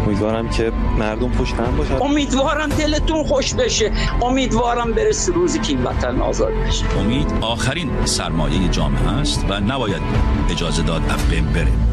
امیدوارم که مردم خوش باشن. امیدوارم دلتون خوش بشه. امیدوارم برسه روزی که این وطن آزاد بشه. امید آخرین سرمایه جامعه است و نباید اجازه داد از بین بره.